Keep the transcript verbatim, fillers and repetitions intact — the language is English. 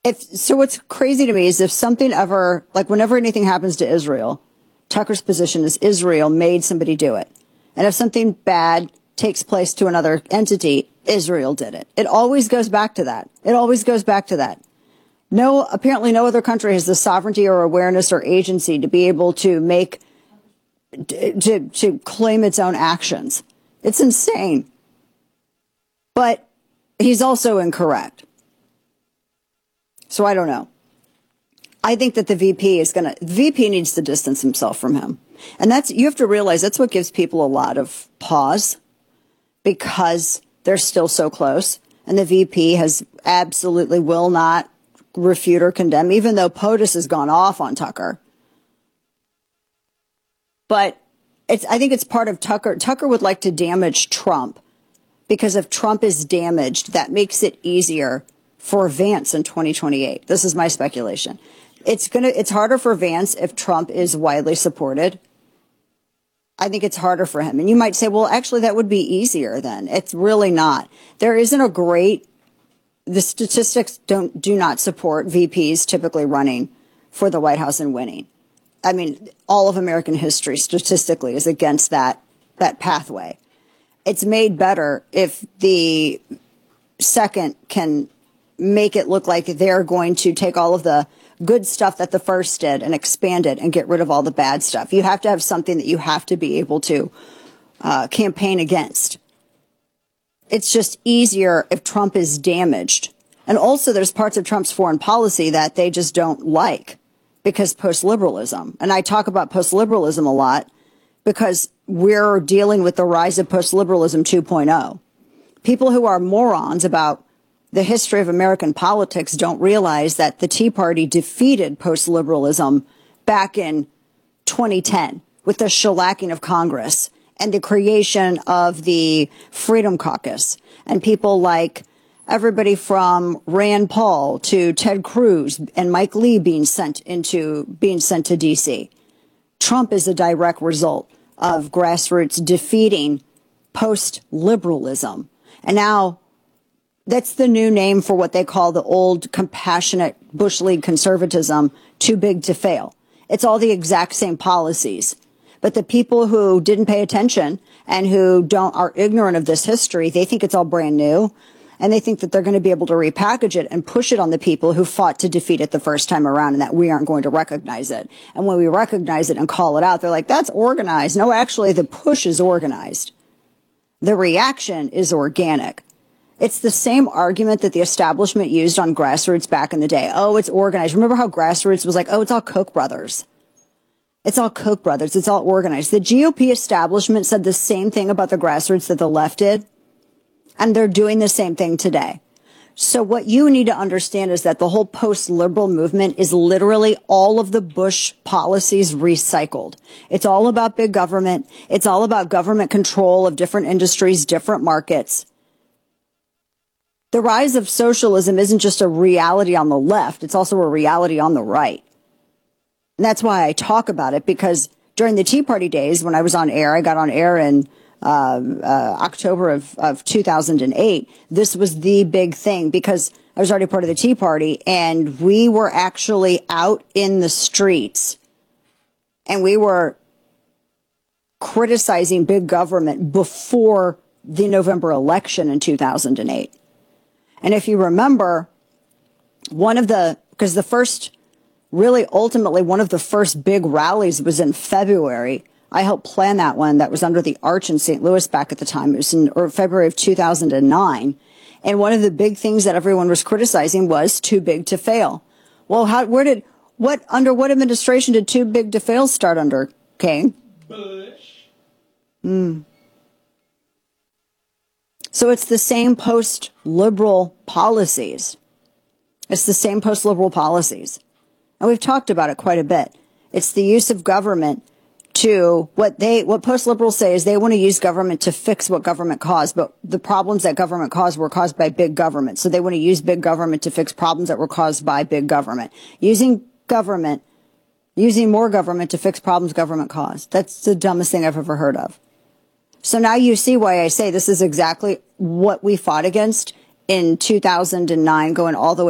If so, what's crazy to me is if something ever, like whenever anything happens to Israel, Tucker's position is Israel made somebody do it. And if something bad takes place to another entity, Israel did it. It always goes back to that. It always goes back to that. No, apparently no other country has the sovereignty or awareness or agency to be able to make, to, to claim its own actions. It's insane. But he's also incorrect. So I don't know. I think that the V P is going to, the V P needs to distance himself from him. And that's, you have to realize that's what gives people a lot of pause because they're still so close. And the V P has absolutely will not refute or condemn, even though POTUS has gone off on Tucker. But it's, I think it's part of Tucker. Tucker would like to damage Trump because if Trump is damaged, that makes it easier for Vance in twenty twenty-eight. This is my speculation. It's gonna. It's harder for Vance if Trump is widely supported. I think it's harder for him. And you might say, well, actually, that would be easier then. It's really not. There isn't a great, the statistics don't do not support V Ps typically running for the White House and winning. I mean, all of American history statistically is against that, that pathway. It's made better if the second can make it look like they're going to take all of the good stuff that the first did and expand it and get rid of all the bad stuff. You have to have something that you have to be able to uh, campaign against. It's just easier if Trump is damaged. And also there's parts of Trump's foreign policy that they just don't like because post-liberalism. And I talk about post-liberalism a lot because we're dealing with the rise of post-liberalism two point oh. People who are morons about the history of American politics don't realize that the Tea Party defeated post-liberalism back in twenty ten with the shellacking of Congress and the creation of the Freedom Caucus and people like everybody from Rand Paul to Ted Cruz and Mike Lee being sent into being sent to D C. Trump is a direct result of grassroots defeating post-liberalism. And now that's the new name for what they call the old compassionate Bush League conservatism, too big to fail. It's all the exact same policies. But the people who didn't pay attention and who don't are ignorant of this history, they think it's all brand new. And they think that they're going to be able to repackage it and push it on the people who fought to defeat it the first time around and that we aren't going to recognize it. And when we recognize it and call it out, they're like, that's organized. No, actually, the push is organized. The reaction is organic. It's the same argument that the establishment used on grassroots back in the day. Oh, it's organized. Remember how grassroots was like, oh, it's all Koch brothers. It's all Koch brothers. It's all organized. The G O P establishment said the same thing about the grassroots that the left did. And they're doing the same thing today. So what you need to understand is that the whole post-liberal movement is literally all of the Bush policies recycled. It's all about big government. It's all about government control of different industries, different markets. The rise of socialism isn't just a reality on the left. It's also a reality on the right. And that's why I talk about it, because during the Tea Party days, when I was on air, I got on air in uh, uh, October of, of two thousand eight. This was the big thing because I was already part of the Tea Party and we were actually out in the streets and we were criticizing big government before the November election in two thousand eight. And if you remember, one of the, because the first, really ultimately one of the first big rallies was in February. I helped plan that one. That was under the Arch in Saint Louis back at the time. It was in or February of two thousand nine. And one of the big things that everyone was criticizing was too big to fail. Well, how, where did, what, under what administration did too big to fail start under, Kane? Bush. Hmm. So it's the same post-liberal policies. It's the same post-liberal policies. And we've talked about it quite a bit. It's the use of government to what they, what post-liberals say is they want to use government to fix what government caused. But the problems that government caused were caused by big government. So they want to use big government to fix problems that were caused by big government. Using government, using more government to fix problems government caused. That's the dumbest thing I've ever heard of. So now you see why I say this is exactly what we fought against in two thousand nine, going all the way